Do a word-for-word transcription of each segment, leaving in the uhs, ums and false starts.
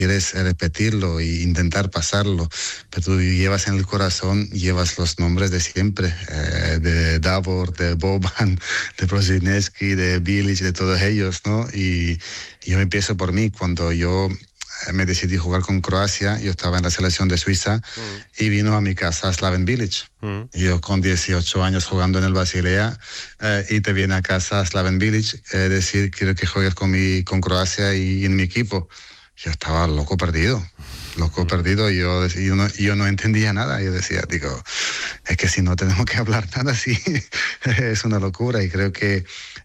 quieres repetirlo e intentar pasarlo, pero tú llevas en el corazón, llevas los nombres de siempre, eh, de Davor, de Boban, de Brozinski, de Bilic, de todos ellos, ¿no? Y yo empiezo por mí. Cuando yo me decidí jugar con Croacia, yo estaba en la selección de Suiza mm. y vino a mi casa Slaven Bilic. Mm. Yo con dieciocho años jugando en el Basilea eh, y te viene a casa Slaven Bilic, eh, decir, quiero que juegues con, mi, con Croacia y, y en mi equipo. Yo estaba loco perdido, loco mm. perdido, y yo, yo, no, yo no entendía nada. Yo decía, digo, es que si no tenemos que hablar nada, sí, es una locura. Y creo que...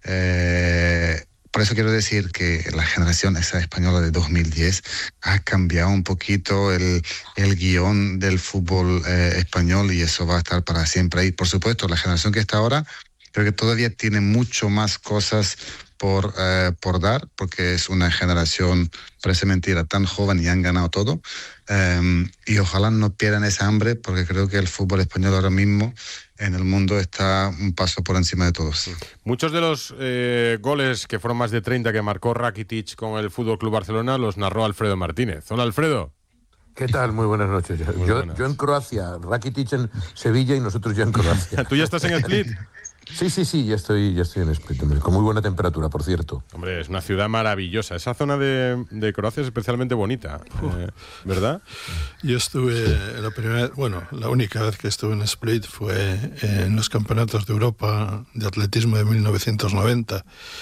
Eh, Por eso quiero decir que la generación esa española de dos mil diez ha cambiado un poquito el, el guión del fútbol eh, español, y eso va a estar para siempre ahí. Por supuesto, la generación que está ahora creo que todavía tiene mucho más cosas por, eh, por dar, porque es una generación, parece mentira, tan joven y han ganado todo. Um, y ojalá no pierdan esa hambre, porque creo que el fútbol español ahora mismo en el mundo está un paso por encima de todos. Muchos de los eh, goles, que fueron más de treinta, que marcó Rakitic con el F C Barcelona, los narró Alfredo Martínez. Hola, Alfredo. ¿Qué tal? Muy buenas noches. Muy yo, buenas. yo en Croacia, Rakitic en Sevilla y nosotros ya en Croacia. ¿Tú ya estás en Split? Sí, sí, sí, ya estoy, ya estoy en Split, hombre, con muy buena temperatura, por cierto. Hombre, es una ciudad maravillosa. Esa zona de, de Croacia es especialmente bonita, eh, ¿verdad? Yo estuve, la primera, bueno, la única vez que estuve en Split fue en los campeonatos de Europa de atletismo de mil novecientos noventa,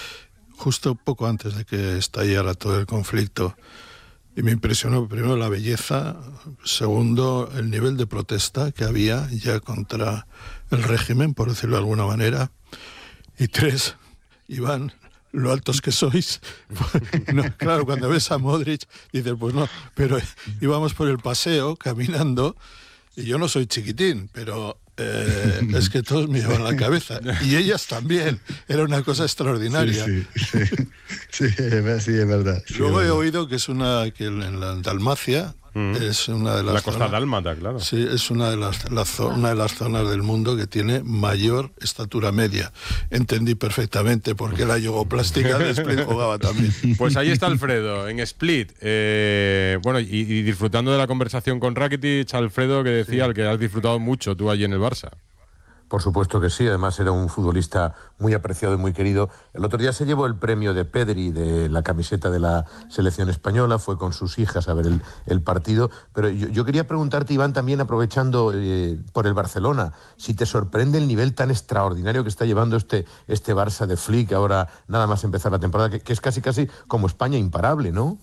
justo poco antes de que estallara todo el conflicto. Y me impresionó primero la belleza, segundo el nivel de protesta que había ya contra el régimen, por decirlo de alguna manera, y tres, Iván, lo altos que sois. No, claro, cuando ves a Modric dices, pues no, pero íbamos por el paseo caminando y yo no soy chiquitín, pero eh, es que todos me llevan la cabeza, y ellas también. Era una cosa extraordinaria. Sí, sí, sí, sí, sí, es verdad. Sí, Luego es he verdad. oído que es una, que en la Dalmacia, mm. es una de las la costa zonas, dálmata, claro. Sí, es una de las la, una de las zonas del mundo que tiene mayor estatura media. Entendí perfectamente por qué la yogoplástica de Split jugaba también. Pues ahí está Alfredo, en Split. Eh, bueno, y, y disfrutando de la conversación con Rakitic, Alfredo, que decía, sí, al que has disfrutado mucho tú allí en el Barça. Por supuesto que sí, además era un futbolista muy apreciado y muy querido. El otro día se llevó el premio de Pedri de la camiseta de la selección española, fue con sus hijas a ver el, el partido, pero yo, yo quería preguntarte, Iván, también aprovechando eh, por el Barcelona, si te sorprende el nivel tan extraordinario que está llevando este, este Barça de Flick, ahora nada más empezar la temporada, que, que es casi casi como España, imparable, ¿no?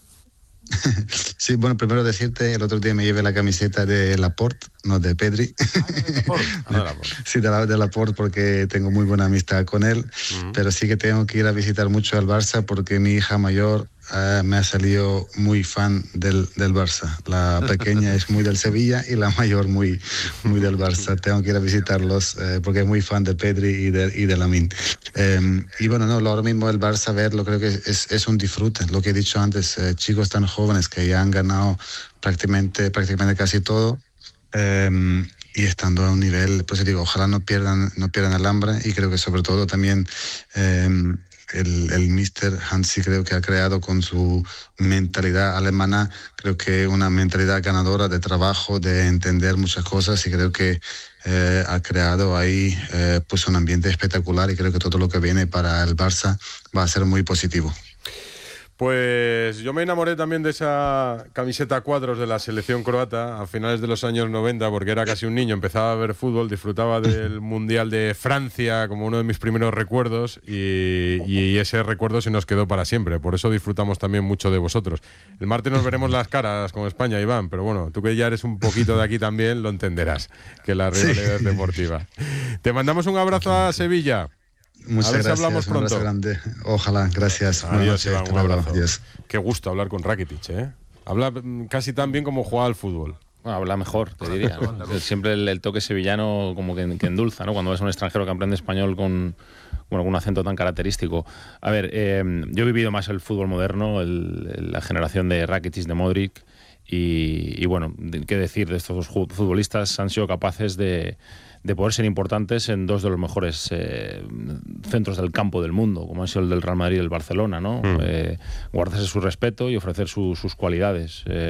Sí, bueno, primero decirte, el otro día me llevé la camiseta de Laporte, no de Pedri. Ah, de Laporte. Sí, de, la, de Laporte, porque tengo muy buena amistad con él, uh-huh. pero sí que tengo que ir a visitar mucho al Barça, porque mi hija mayor uh, me ha salido muy fan del, del Barça. La pequeña es muy del Sevilla y la mayor muy, muy del Barça. Tengo que ir a visitarlos uh, porque es muy fan de Pedri y de, y de Lamine. Um, y bueno, no, ahora mismo el Barça, verlo, creo que es, es un disfrute. Lo que he dicho antes, uh, chicos tan jóvenes que ya han ganado prácticamente, prácticamente casi todo. Um, y estando a un nivel, pues digo, ojalá no pierdan, no pierdan el hambre, y creo que sobre todo también um, el, el míster Hansi creo que ha creado con su mentalidad alemana, creo que una mentalidad ganadora de trabajo, de entender muchas cosas, y creo que eh, ha creado ahí eh, pues un ambiente espectacular, y creo que todo lo que viene para el Barça va a ser muy positivo. Pues yo me enamoré también de esa camiseta a cuadros de la selección croata a finales de los años noventa, porque era casi un niño, empezaba a ver fútbol, disfrutaba del Mundial de Francia como uno de mis primeros recuerdos, y, y ese recuerdo se nos quedó para siempre. Por eso disfrutamos también mucho de vosotros. El martes nos veremos las caras con España, Iván, pero bueno, tú que ya eres un poquito de aquí también lo entenderás, que la rivalidad es deportiva. Te mandamos un abrazo a Sevilla. Muchas a ver gracias, si hablamos un pronto. abrazo grande. Ojalá, gracias. Adiós, Iván, un abrazo. Adiós. Qué gusto hablar con Rakitic, ¿eh? Habla casi tan bien como juega al fútbol. Bueno, habla mejor, te diría, ¿no? Siempre el, el toque sevillano como que, que endulza, ¿no? Cuando ves a un extranjero que aprende español con, bueno, con un acento tan característico. A ver, eh, yo he vivido más el fútbol moderno, el, la generación de Rakitic, de Modric, y, y bueno, qué decir de estos dos futbolistas, han sido capaces de... de poder ser importantes en dos de los mejores eh, centros del campo del mundo, como ha sido el del Real Madrid y el Barcelona, ¿no? Mm. Eh, guardarse su respeto y ofrecer su, sus cualidades. Eh,